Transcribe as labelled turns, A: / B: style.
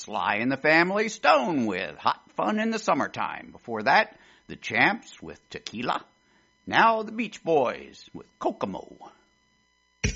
A: Sly and the Family Stone with Hot Fun in the Summertime. Before that, the Champs with Tequila. Now the Beach Boys with Kokomo.